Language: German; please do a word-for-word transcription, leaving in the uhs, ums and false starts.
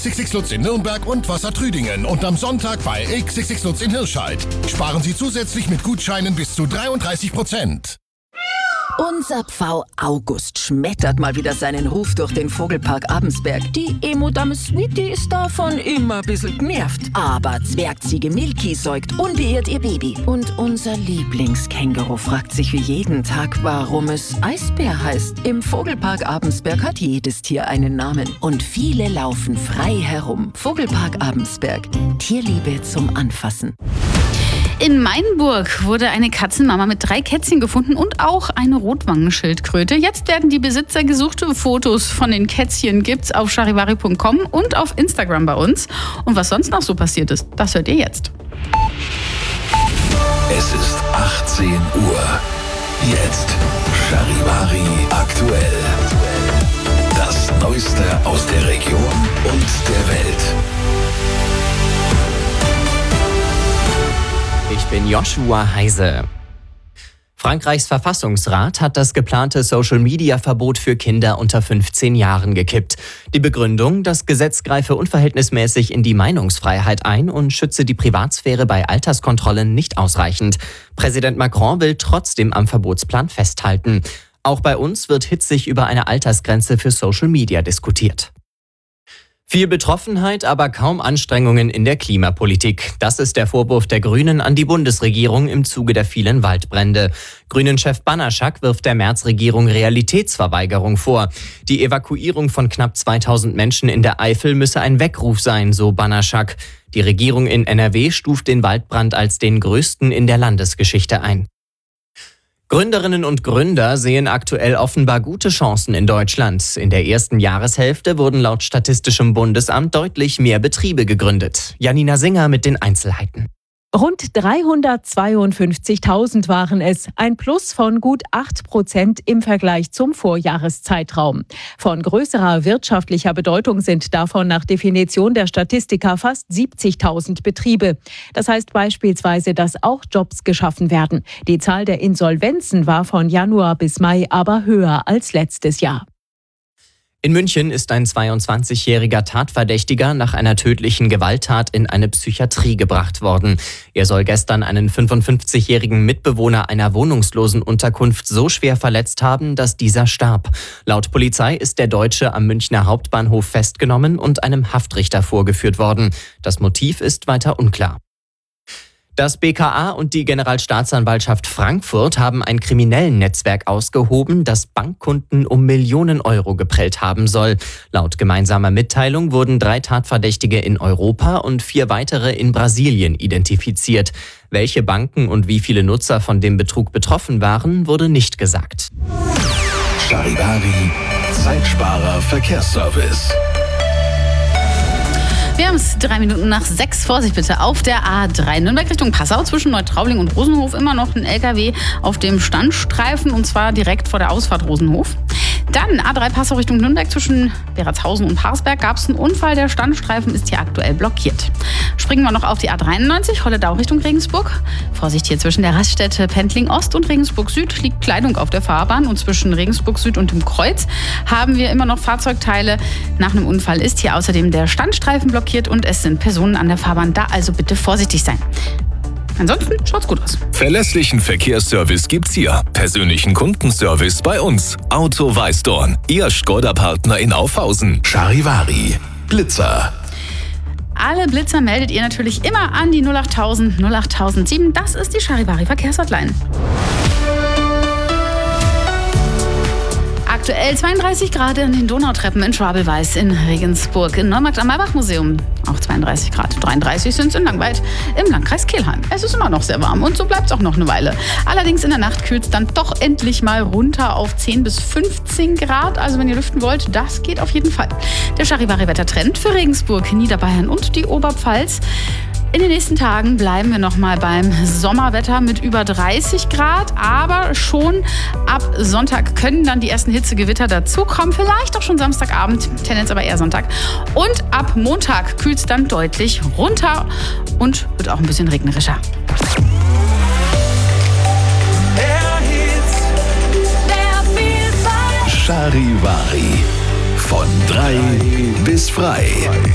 X X X Lutz in Nürnberg und Wassertrüdingen und am Sonntag bei X X X Lutz in Hirscheid. Sparen Sie zusätzlich mit Gutscheinen bis zu dreiunddreißig Prozent. Unser Pfau August schmettert mal wieder seinen Ruf durch den Vogelpark Abensberg. Die Emo-Dame Sweetie ist davon immer ein bisschen genervt. Aber Zwergziege Milky säugt unbeirrt ihr Baby. Und unser Lieblingskänguru fragt sich wie jeden Tag, warum es Eisbär heißt. Im Vogelpark Abensberg hat jedes Tier einen Namen. Und viele laufen frei herum. Vogelpark Abensberg. Tierliebe zum Anfassen. In Mainburg wurde eine Katzenmama mit drei Kätzchen gefunden und auch eine Rotwangenschildkröte. Jetzt werden die Besitzer gesucht. Fotos von den Kätzchen gibt's auf charivari punkt com und auf Instagram bei uns. Und was sonst noch so passiert ist, das hört ihr jetzt. Es ist achtzehn Uhr. Jetzt Charivari aktuell. Das Neueste aus der Region und der Welt. Ich bin Joshua Heise. Frankreichs Verfassungsrat hat das geplante Social-Media-Verbot für Kinder unter fünfzehn Jahren gekippt. Die Begründung, das Gesetz greife unverhältnismäßig in die Meinungsfreiheit ein und schütze die Privatsphäre bei Alterskontrollen nicht ausreichend. Präsident Macron will trotzdem am Verbotsplan festhalten. Auch bei uns wird hitzig über eine Altersgrenze für Social-Media diskutiert. Viel Betroffenheit, aber kaum Anstrengungen in der Klimapolitik. Das ist der Vorwurf der Grünen an die Bundesregierung im Zuge der vielen Waldbrände. Grünen-Chef Banaschak wirft der Merz-Regierung Realitätsverweigerung vor. Die Evakuierung von knapp zweitausend Menschen in der Eifel müsse ein Weckruf sein, so Banaschak. Die Regierung in N R W stuft den Waldbrand als den größten in der Landesgeschichte ein. Gründerinnen und Gründer sehen aktuell offenbar gute Chancen in Deutschland. In der ersten Jahreshälfte wurden laut Statistischem Bundesamt deutlich mehr Betriebe gegründet. Janina Singer mit den Einzelheiten. Rund dreihundertzweiundfünfzigtausend waren es, ein Plus von gut acht Prozent im Vergleich zum Vorjahreszeitraum. Von größerer wirtschaftlicher Bedeutung sind davon nach Definition der Statistika fast siebzigtausend Betriebe. Das heißt beispielsweise, dass auch Jobs geschaffen werden. Die Zahl der Insolvenzen war von Januar bis Mai aber höher als letztes Jahr. In München ist ein zweiundzwanzigjähriger Tatverdächtiger nach einer tödlichen Gewalttat in eine Psychiatrie gebracht worden. Er soll gestern einen fünfundfünfzigjährigen Mitbewohner einer wohnungslosen Unterkunft so schwer verletzt haben, dass dieser starb. Laut Polizei ist der Deutsche am Münchner Hauptbahnhof festgenommen und einem Haftrichter vorgeführt worden. Das Motiv ist weiter unklar. Das B K A und die Generalstaatsanwaltschaft Frankfurt haben ein kriminellen Netzwerk ausgehoben, das Bankkunden um Millionen Euro geprellt haben soll. Laut gemeinsamer Mitteilung wurden drei Tatverdächtige in Europa und vier weitere in Brasilien identifiziert. Welche Banken und wie viele Nutzer von dem Betrug betroffen waren, wurde nicht gesagt. Charivari, Zeitsparer Verkehrsservice. Wir haben es drei Minuten nach sechs. Vorsicht bitte auf der A drei Nürnberg Richtung Passau zwischen Neutraubling und Rosenhof immer noch ein L K W auf dem Standstreifen und zwar direkt vor der Ausfahrt Rosenhof. Dann A drei Passau Richtung Nürnberg zwischen Beratshausen und Parsberg gab es einen Unfall. Der Standstreifen ist hier aktuell blockiert. Springen wir noch auf die A dreiundneunzig Holledau Richtung Regensburg. Vorsicht hier zwischen der Raststätte Pendling Ost und Regensburg Süd liegt Kleidung auf der Fahrbahn und zwischen Regensburg Süd und dem Kreuz haben wir immer noch Fahrzeugteile. Nach einem Unfall ist hier außerdem der Standstreifen blockiert und es sind Personen an der Fahrbahn da, also bitte vorsichtig sein. Ansonsten schaut's gut aus. Verlässlichen Verkehrsservice gibt's hier. Persönlichen Kundenservice bei uns. Auto Weißdorn, Ihr Skoda-Partner in Aufhausen. Charivari, Blitzer. Alle Blitzer meldet ihr natürlich immer an die null achttausend null achttausendsieben. Das ist die Charivari Verkehrshotline. Aktuell zweiunddreißig Grad an den Donautreppen in Schwabelweiß in Regensburg. In Neumarkt am Maybach-Museum auch zweiunddreißig Grad. dreiunddreißig sind es in Langweid im Landkreis Kelheim. Es ist immer noch sehr warm und so bleibt es auch noch eine Weile. Allerdings in der Nacht kühlt es dann doch endlich mal runter auf zehn bis fünfzehn Grad. Also wenn ihr lüften wollt, das geht auf jeden Fall. Der Charivari-Wettertrend für Regensburg, Niederbayern und die Oberpfalz. In den nächsten Tagen bleiben wir noch mal beim Sommerwetter mit über dreißig Grad, aber schon ab Sonntag können dann die ersten Hitzegewitter dazukommen, vielleicht auch schon Samstagabend, Tendenz aber eher Sonntag. Und ab Montag kühlt es dann deutlich runter und wird auch ein bisschen regnerischer. Charivari, von drei bis frei.